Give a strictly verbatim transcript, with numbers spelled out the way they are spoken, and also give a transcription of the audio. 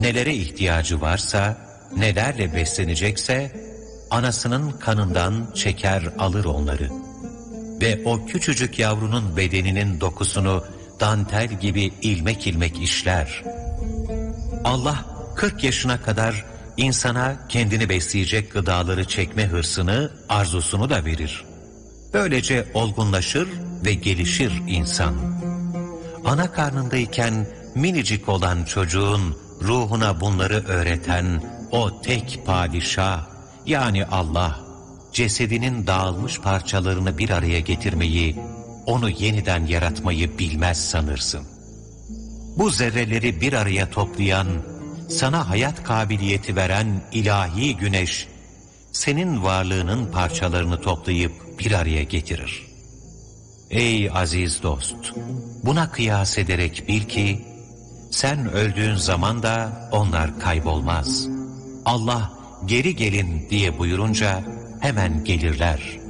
nelere ihtiyacı varsa, nelerle beslenecekse, anasının kanından çeker alır onları. Ve o küçücük yavrunun bedeninin dokusunu dantel gibi ilmek ilmek işler. Allah kırk yaşına kadar insana kendini besleyecek gıdaları çekme hırsını, arzusunu da verir. Böylece olgunlaşır ve gelişir insan. Ana karnındayken minicik olan çocuğun ruhuna bunları öğreten o tek padişah, yani Allah, cesedinin dağılmış parçalarını bir araya getirmeyi, onu yeniden yaratmayı bilmez sanırsın. Bu zerreleri bir araya toplayan, sana hayat kabiliyeti veren ilahi güneş, senin varlığının parçalarını toplayıp bir araya getirir. Ey aziz dost, buna kıyas ederek bil ki, sen öldüğün zaman da onlar kaybolmaz. Allah geri gelin diye buyurunca hemen gelirler.